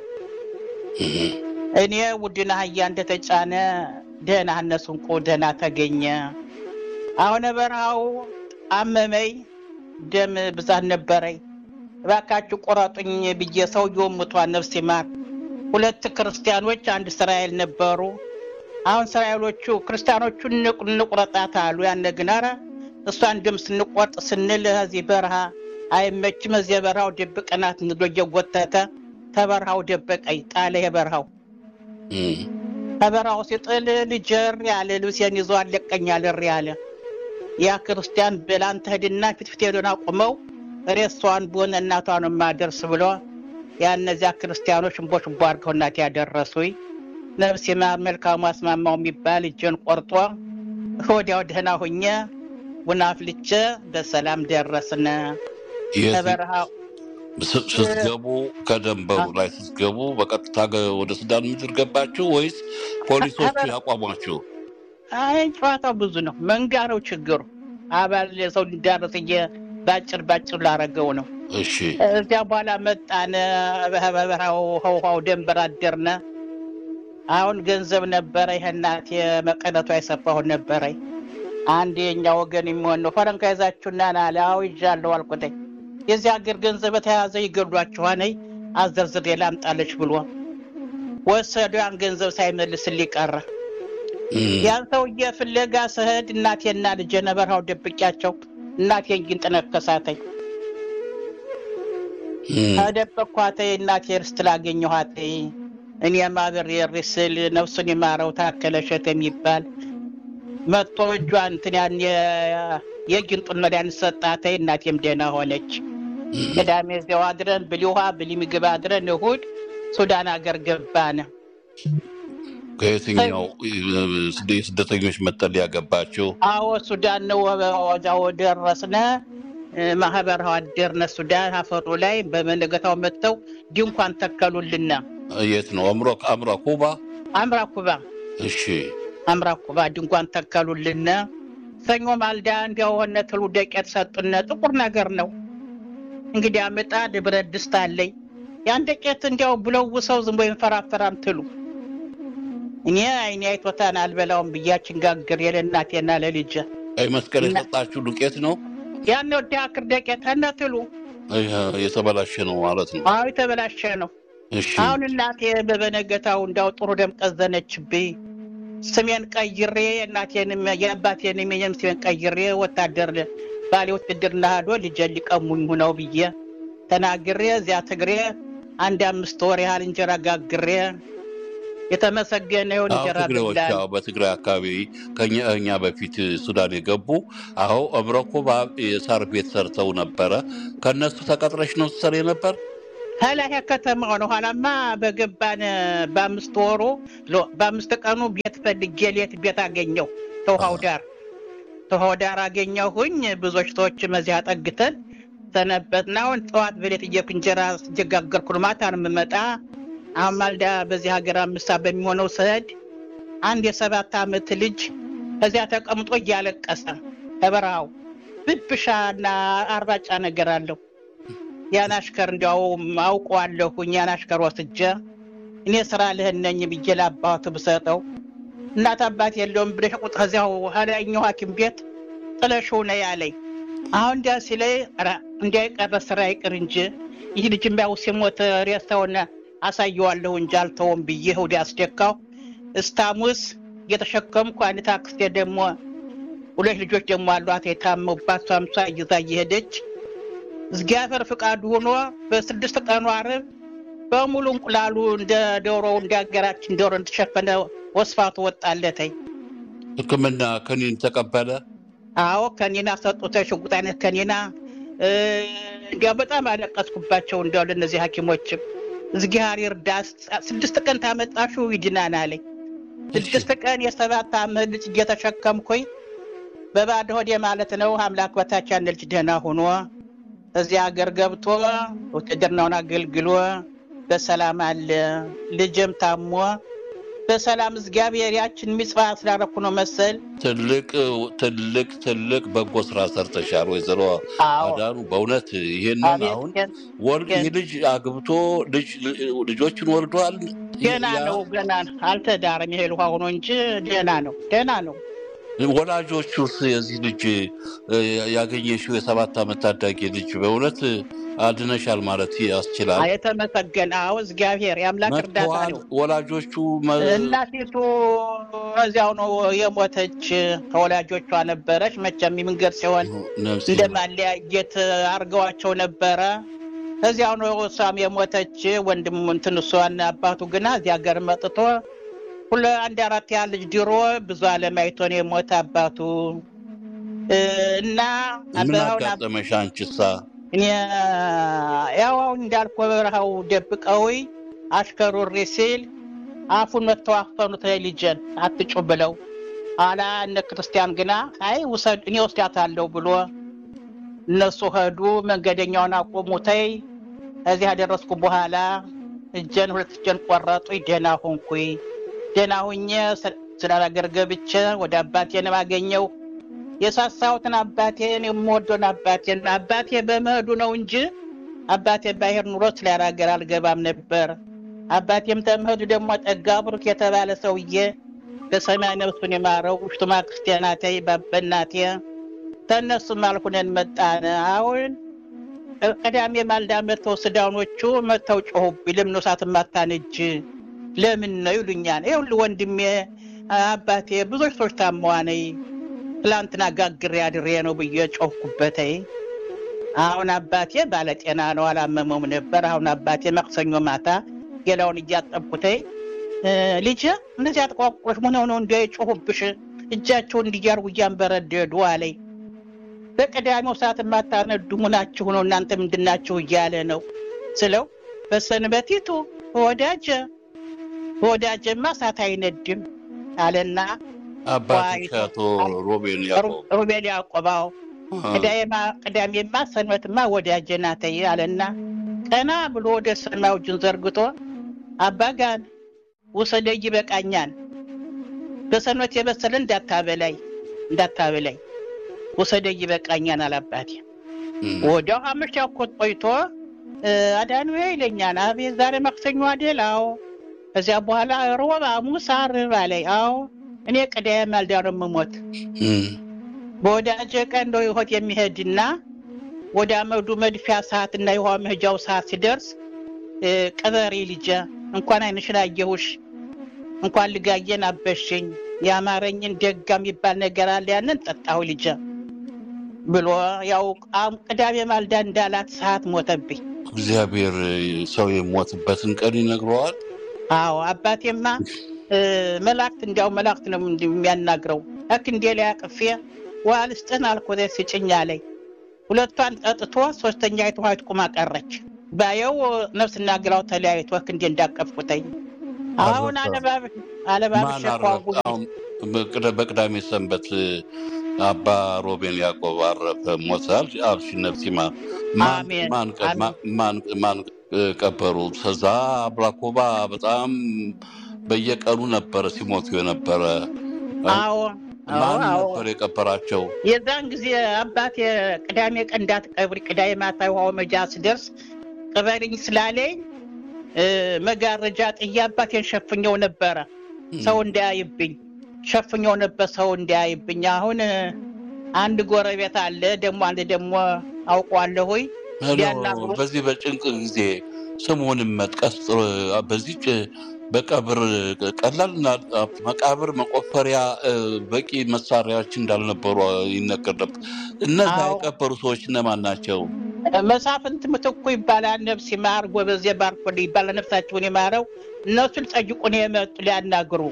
እኔ ውድና አህያ እንደተጫነ ደህና እነሱን ቆደና ተገኘ አሁን በረሃው አመመይ ደም ብዛት ነበረኝ ባካችሁ ቆራጡኝ ብዬ ሰውየው ሞቷል ነፍስ ይማር ሁለት ክርስቲያኖች አንድ እስራኤል ነበሩ አሁን እስራኤሎቹ ክርስቲያኖቹን ንቁረጣት አሉ ያነግናራ እሷን ደም ስንቆርጥ ስንል እዚህ በረሃ አይመችም እዚህ በረሃው ደብቀናት ንዶየ ጎተተ ተበረሃው ደበቀይ ጣለ የበረሃው ተበረሃው ሲጥል ልጅር ያለ ልብሴን ይዞ አለቀኛል ያለ ያ ክርስቲያን በላንተ ሄድና ፍትፍት ሄዶና ቆመው ሬሷን ቦነ እናቷን ማደርስ ብሎ ያነዚያ ክርስቲያኖች እንቦሽ ባርከው እናት ያደረሱኝ ነፍስ የማመልካው ማስማማው የሚባል እጄን ቆርጦ ወዲያው ደህና ሆኜ ወናፍልቼ በሰላም ደረስነ ተበረሃው ስትገቡ ከደንበሩ ላይ ስትገቡ በቀጥታ ወደ ሱዳን ምድር ገባችሁ ወይስ ፖሊሶቹ ያቋሟችሁ አይ ጨዋታው ብዙ ነው መንጋረው ችግሩ አባል ሰው ዳርሰየ ባጭር ባጭር ላረገው ነው እሺ እዚያ በኋላ መጣነ በበረሃው ሆው ደንበር አደርነ አሁን ገንዘብ ነበር ይሄናት የመቀነቱ አይሰፋው ነበር አንድ የኛ ወገን የሚሆን ነው ፈረንካ ይዛችሁና ናላው ይጃለው አልቆተኝ የዚህ ሀገር ገንዘብ ተያዘ ይገሏችኋል አዘርዝር የላምጣለች ብሎ ወሰዱ ያን ገንዘብ ሳይመልስልኝ ቀረ ያን ሰው የፍለጋ ሰህድ እናቴና ልጄ ነበርው ደብቂያቸው እናቴን ግን ተነከሳተኝ አደበኳተኝ እናቴ ርስት ላገኘኋት እኔ ማብር የርስል ነፍሱን ይማረው ታከለሸት የሚባል መጥቶ እጇን እንትን ያን የግንጡን መድኃኒት ሰጣተኝ እናቴም ደህና ሆነች ቅዳሜ እዚያው አድረን ብሊውሃ ብሊምግብ አድረን እሑድ ሱዳን አገር ገባን ከየትኛው ስደተኞች መጠለያ ገባችሁ አዎ ሱዳን ነው ወዛው ደረስነ ማህበራው አደርነ ሱዳን አፈሩ ላይ በመነገታው መጥተው ድንኳን ተከሉልና የት ነው አምሮ አምራ ኩባ አምራ ኩባ እሺ አምራ ኩባ ድንኳን ተከሉልና ሰኞ ማልዳ እንዲያው ሆነ ትሉ ደቂት ሰጡነ ጥቁር ነገር ነው እንግዲህ አመጣ ድብረት ድስት አለኝ ያን ደቂት እንዲያው ብለው ሰው ዝም ብሎ ይፈራፈራም ትሉ እኔ አይኔ አይቶታን አልበላውም ብያችን ጋግር የለናቴና ለልጅ አይ መስከረ ሰጣችሁ ዱቄት ነው ያን ነው ዳክር ደቂት አናትሉ አይ የተበላሸ ነው ማለት ነው አይ የተበላሸ ነው እሺ አሁን እናቴ በበነገታው እንዳው ጥሩ ደም ቀዘነችብኝ ስሜን ቀይሬ እናቴንም የአባቴንም የኔም ስሜን ቀይሬ ወታደር ባሌው ትድርና ሄዶ ልጅ ሊቀሙኝ ሆነው ብዬ ተናግሬ እዚያ ትግሬ አንድ አምስት ወር ያህል እንጀራ ጋግሬ የተመሰገነ ይሁን እንጀራ ብላኝ በትግራይ አካባቢ ከኛ በፊት ሱዳን የገቡ አዎ አብረኮባ የሳር ቤት ሰርተው ነበር ከነሱ ተቀጥረሽ ነው ሰር ነበር ሀላያ ከተማው ነው ኋላማ በገባን በአምስት ወሩ በአምስት ቀኑ ቤት ፈልጌ ሌት ቤት አገኘው ተውሃው ዳር ተውሃው ዳር አገኘሁኝ ብዙዎች ሰዎች መዚያ ጠግተን ተነበትናው ጠዋት በሌት እየኩንጀራ ጀጋገርኩ ማታን መመጣ አማልዳ በዚህ ሀገር አምሳ በሚሆነው ሰድ አንድ የሰባት አመት ልጅ እዚያ ተቀምጦ ያለቀሰ ተበራው ብብሻና አርባጫ ነገር አለው ያናሽከር እንዲያው አውቀዋለሁኝ ያናሽከር ወስጄ እኔ ስራ ለህነኝ ብዬ ላባቱ ብሰጠው እናት አባት የለውም ብለሽ ቁጥ ከዚያው ሀላኛው ሐኪም ቤት ጥለሽው ነው ያለኝ አሁን እንዲያ ሲለኝ ኧረ እንዳይቀር ስራ ይቅር እንጂ ይህ ልጅም ያው ሲሞት ሬሳውን አሳየዋለሁ እንጂ አልተውም ብዬ ወዲያ አስደካው እስታሙስ የተሸከምኩ አንተ አክስቴ ደግሞ ሁለት ልጆች ደግሞ አሏት የታመሙባት ሳምሳ ይዛ እየሄደች እግዚአብሔር ፍቃዱ ሆኖ በስድስት ቀኑ ዓርብ በሙሉ እንቁላሉ እንደ ዶሮ እንዳገራችን ዶሮ እንደተሸፈነ ወስፋቱ ወጣለተኝ ሕክምና ከኒን ተቀበለ አዎ ከኒና ሰጡት ሽጉጥ አይነት ከኒና እንዲያው በጣም አለቀስኩባቸው እንዲያው ለነዚህ ሐኪሞች እግዚአብሔር ዳስ ስድስት ቀን ታመጣሹ ይድናና አለኝ ስድስት ቀን የሰባት ዓመት ልጅ እየተሸከምኩኝ በባዶ ሆዴ ማለት ነው አምላክ በታች ያን ልጅ ደህና ሆኖ እዚያ ሀገር ገብቶ ወተደርናውን አገልግሎ በሰላም አለ ልጅም ታሞ በሰላም እግዚአብሔር ያችን ምጽዋ ስላረኩ ነው መሰል ትልቅ ትልቅ ትልቅ በጎ ስራ ሰርተሻል ወይዘሮ አዳኑ በእውነት ይሄንን አሁን ወልድ ልጅ አግብቶ ልጅ ልጆችን ወልዷል ገና ነው ገና አልተዳረም ይሄ ልጅ ሆኖ እንጂ ገና ነው ገና ነው ወላጆቹስ የዚህ ልጅ ያገኘሽው የሰባት ዓመት ታዳጊ ልጅ በእውነት አድነሻል ማለት ያስችላል አይተመሰገን አው እግዚአብሔር ያምላክ እርዳታ ነው ወላጆቹ እናቲቱ እዚያው ነው የሞተች ከወላጆቿ ነበረች መቼም መንገር ሲሆን እንደማለያየት አርገዋቸው ነበረ እዚያው ነው ሳም የሞተች ወንድም እንትንሷና አባቱ ግና እዚያ ሀገር መጥቶ ሁሉ አንድ አራት ያህል ልጅ ድሮ ብዙ አለማይቶ ነው የሞተ አባቱ እና አባቱ አባተመሽ አንቺሳ እኔ ያው እንዳልኩ በረሃው ደብቀውይ አሽከሩሪ ሲል አፉን መተዋፈኑት ልጅን አትጩ ብለው አላ እነ ክርስቲያን ግና አይ ወሰድ እኔ ወስዳታለሁ ብሎ እነሱ ሄዱ መንገደኛውን አቆሙተይ እዚህ ያደረስኩ በኋላ እጀን ሁለት እጀን ቆረጡ ደና ሆንኩኝ ደና ሆኜ ስላላገር ገብቼ ወደ አባቴ ነው ማገኘው የሳሳውትን አባቴን የምወደውን አባቴን አባቴ በመሄዱ ነው እንጂ አባቴ ባይሄድ ኑሮ ስለያራገር አልገባም ነበር አባቴም ተመሄዱ ደግሞ ጠጋብሩክ የተባለ ሰውዬ በሰማይ ነፍሱን የማረው ውሽቱማ ክርስቲያናቴ ባበናቴ ተነሱ ማልኩነን መጣነ አሁን ቀዳሜ ማልዳ መተው ስዳውኖቹ መተው ጮህብኝ ለምን ነው ሳትማታነጅ ለምን ነው ይሉኛል ይሁን ወንድሜ አባቴ ብዙዎች ሰዎች ታመዋነይ ፕላንትና ጋግሬ አድሬ ነው ብዬ ጮህኩበተይ አሁን አባቴ ባለ ጤና ነው አላመመውም ነበር አሁን አባቴ መክሰኞ ማታ ገላውን እያጠብኩተይ ልጅ እነዚህ አጥቋቁሮች ምን ሆነው እንደይጮህብሽ እጃቸው እንዲያርጉ ያንበረደዱ አለኝ በቀዳሚው ሰዓት ማታነዱ ሙናችሁ ነው እናንተ ምንድናችሁ እያለ ነው ስለው በሰንበቲቱ ወዳጀ ወዳጀማ ሳት አይነድም አለና አባታቶ ሮቤል ያቆብ ሮቤል ያቆባው ቀዳይማ ቀዳሚማ ሰንበትማ ወዳጀናተ ያለና ቀና ብሎ ወደ ሰማው ጅን ዘርግቶ አባጋን ወሰደይ በቃኛን በሰንበት የበሰለ እንዳታበላይ እንዳታበላይ ወሰደይ በቃኛን አላባቴ ወዲያው አመሻው ቆይቶ አዳኑ ይለኛል አቤት ዛሬ ማክሰኞ አይደላው ከዚያ በኋላ ሮባ ሙሳ አርብ አለኝ አው እኔ ቀዳይ ማልዳው መሞት በወዳጀ ቀን ነው ይሆት የሚሄድና ወደ አመዱ መድፊያ ሰዓትና ይሆን መሄጃው ሰዓት ሲደርስ ቀበሪ ልጅ እንኳን አይንሽን አየሁሽ እንኳን ልጋየን አበሽኝ ያማረኝን ደጋም ይባል ነገር አለ ያንን ጠጣው ልጅ ብሎ ያው ቃም ቀዳሜ ማልዳ እንዳላት ሰዓት ሞተብኝ እግዚአብሔር ሰው የሞትበትን ቀን ይነግረዋል አዎ አባቴማ መላእክት እንዲያው መላእክት ነው እንደሚያናግረው አክ እንዴ ላይ አቅፌ ዋልስጠን አልኮደ ሲጭኛለኝ ሁለቷን ጠጥቶ ሶስተኛ አይቷት ቁማ ቀረች ባየው ነፍስና ግራው ተለያይቶ አክ እንዴ እንዳቀፍኩተኝ አሁን አለባብ አለባብ ሸቋው በቅዳሜ ሰንበት አባ ሮቤል ያቆብ አረፈ ሞታል አልሽ ነፍሲማ ማን ማን ማን ማን ቀበሩ ተዛ አብራኮባ በጣም በየቀኑ ነበር ሲሞቱ የነበረ አዎ ማን ነበር የቀበራቸው የዛን ጊዜ አባቴ ቅዳሜ ቀን እንዳትቀብሪ ቅዳሜ ማታ ይዋው መጃስ ደርስ ቀበሪኝ ስላለኝ መጋረጃ ጥያ አባቴን ሸፍኘው ነበር ሰው እንዳይብኝ ሸፍኛው ነበር ሰው እንዲያይብኝ አሁን አንድ ጎረቤት አለ ደሞ አንድ ደሞ አውቀዋለሁ ሆይ ያናግሩ በዚህ በጭንቅ ጊዜ ስሙንም መጥቀስ በዚህ በቀብር ቀላልና መቃብር መቆፈሪያ በቂ መሳሪያዎች እንዳልነበሩ ይነገር ነበር እነዛ የቀበሩ ሰዎች እነማን ናቸው መሳፍንት ምትኩ ይባላል ነፍስ ይማር ጎበዝ የባርኮ ይባላል ነፍሳቸውን ይማረው እነሱን ጠይቁን የመጡ ሊያናግሩ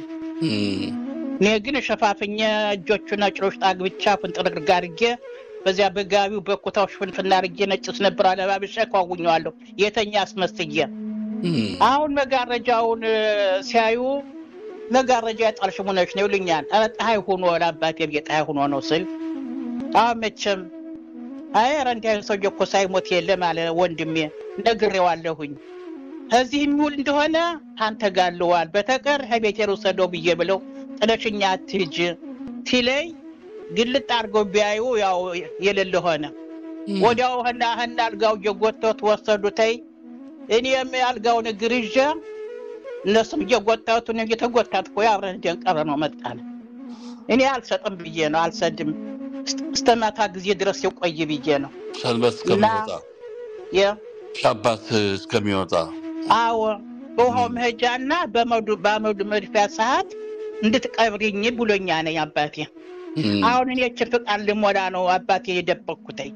ነግን ሸፋፍኛ እጆቹና ጭሮሽ ጣግብቻ ፍንጥርግ ጋርጌ በዚያ በጋቢው በኮታው ሽፍንፍና አርጌ ነጭስ ነበር አለባብሻ ቋጉኛለሁ የተኛ አስመስየ አሁን መጋረጃውን ሲያዩ መጋረጃ ያጣልሽ ሙነሽ ነው ይሉኛል አጣይ ሆኖ ለአባቴ ቢጣይ ሆኖ ነው ስል አመቸም አይ ረንዳይ ሰው እኮ ሳይሞት የለም አለ ወንድሜ ነግሬዋለሁኝ እዚህ የሚውል እንደሆነ አንተ ጋለዋል በተቀር ሀቤቴሩ ሰዶ ብዬ ብለው ጥለሽኛ አትሂጂ ሲለይ ግልጥ አርገው ቢያዩ ያው የሌለ ሆነ ወዲያው ሀና ሀና አልጋው የጎተት ወሰዱተይ እኔም ያልጋውን ግርጃ እነሱም የጎተቱት ነው የተጎተትኩ ያብረን ደንቀረ ነው መጣለ እኔ አልሰጥም ብዬ ነው አልሰድም استمعت ጊዜ ድረስ የቆይ ብዬ ነው ሰልበስ ከመጣ ያ ሻባት እስከሚወጣ አዎ በሆም መሄጃና በመዱ በመዱ መድፊያ ሰዓት እንድትቀብሪኝ ብሎኛ ነው አባቴ አሁን እኔ ቸፍቃል ለሞላ ነው አባቴ የደበኩተይ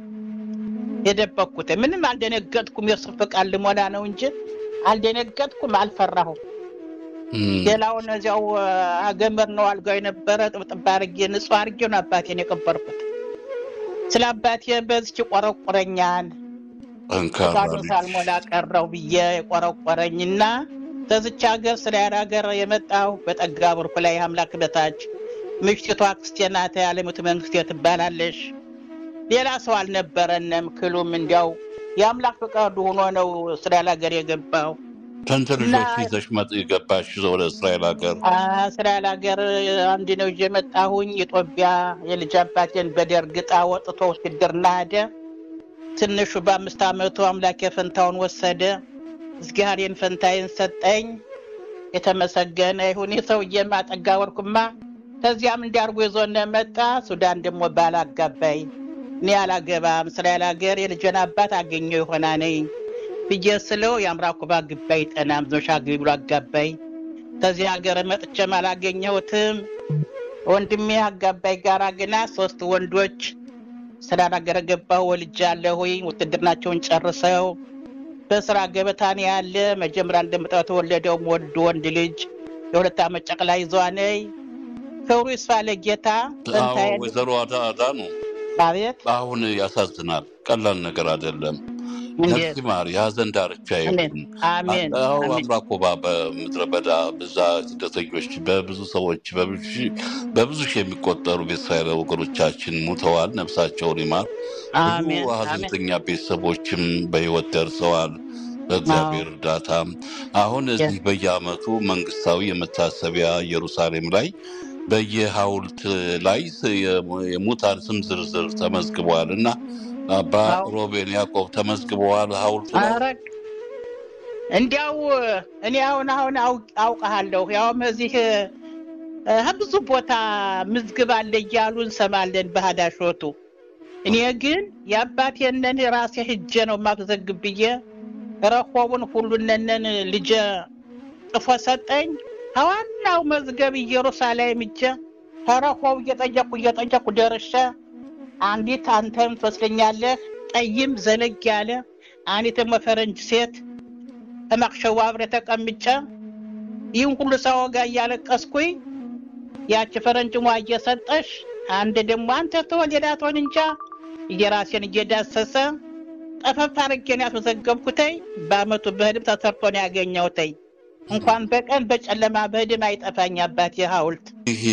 የደበኩተይ ምንም አልደነገጥኩም የሰፍቃል ለሞላ ነው እንጂ አልደነገጥኩም አልፈራሁ የላውን እዚያው አገመር ነው አልጋው የነበረ ጥብጥብ አርጌ ንጹህ አርጌ ነው አባቴን የቀበርኩት ስለ አባቴ በዚህ ቆረቆረኛል አንካራ ሳልሞላ ቀረው ብዬ ቆረቆረኝና ተዝቻ ሀገር ስለ ሀገር የመጣው በጠጋብርኩ ላይ አምላክ በታች ምሽቷ ክርስቲያናት ያለሙት መንግስት ትባላለሽ ሌላ ሰው አልነበረንም ክሉም እንዲያው ያምላክ ፈቃዱ ሆኖ ነው ስለ ሀገር የገባው ተንተርጆች ይዘሽ መጥ ይገባሽ ወደ እስራኤል ሀገር አ እስራኤል ሀገር አንድ ነው የመጣሁኝ ኢትዮጵያ የልጅ አባቴን በደርግጣ ወጥቶ ሲድርና ሄደ ትንሹ በአምስት አመቱ አምላክ የፈንታውን ወሰደ እግዚአብሔርን ፈንታዬን ሰጠኝ የተመሰገነ ይሁን ሰውዬ ማጠጋ ወርኩማ ተዚያም እንዲያርጉ ይዞነ መጣ ሱዳን ደሞ ባላጋባይ እኔ አላገባም እስራኤል ሀገር የልጅን አባት አገኘው ይሆና ነኝ በየስለው ያምራኩባ ግባይ ጠናም ዞሻግቢ ብሎ አጋባይ ተዚህ ሀገር መጥቼ ማላገኘሁትም ወንድሜ አጋባይ ጋራ ገና ሶስት ወንዶች ስላናገረ ገባው ወልጃለሁ ውትድርናቸውን ጨርሰው በስራ ገበታን ያለ መጀመሪያ እንደምጣው ተወለደው ወንድ ወንድ ልጅ የሁለት አመት ጨቅላ ይዟነይ ክብሩ ይስፋ ለጌታ ፈንታዬ ወዘሮ አዳ ነው ባቤት አሁን ያሳዝናል ቀላል ነገር አይደለም ነፍሲማር ያዘን ዳርቻ ይሁን አሜን አዎ አምራኮባ በምድረበዳ በዛ ስደተኞች በብዙ ሰዎች በብዙ በብዙ የሚቆጠሩ ቤተሰብ ወገኖቻችን ሙተዋል ነፍሳቸውን ይማር አሜን ሀዘንተኛ ቤተሰቦችም በህይወት ደርሰዋል በእግዚአብሔር እርዳታ አሁን እዚህ በየአመቱ መንግስታዊ የመታሰቢያ ኢየሩሳሌም ላይ በየሐውልት ላይ የሙታን ስም ዝርዝር ተመዝግቧልና አባ ሮቤል ያዕቆብ ተመዝግበዋል ሐውልቱ አረክ እንዲያው እኔ አሁን አሁን አውቃለሁ ያው እዚህ ብዙ ቦታ ምዝግብ አለ ይያሉን ሰማለን በሃዳሾቱ እኔ ግን ያባቴነን ራሴ ሄጄ ነው ማዘግብዬ ረኮቡን ሁሉነነን ልጅ ጥፎ ሰጠኝ አዋናው መዝገብ ኢየሩሳሌም እጄ ረኮቡ እየጠየቁ እየጠየቁ ደረሰ አንዲት አንተም ተስለኛለህ ጠይም ዘለግ ያለ አንዲት መፈረንጅ ሴት ተማክሸው አብረ ተቀምጬ ይሁን ሁሉ ሰው ጋር ያለቀስኩኝ ያቺ ፈረንጅ ሟየ ሰጠሽ አንድ ደሞ አንተ ተወለዳቶን እንጃ የራሴን እየዳሰሰ ጠፈፍ አርገን ያስመዘገብኩተይ በአመቱ በህድም ተሰርቶ ነው ያገኘውተይ እንኳን በቀን በጨለማ በህድም አይጠፋኝ አባቴ ሐውልት ይሄ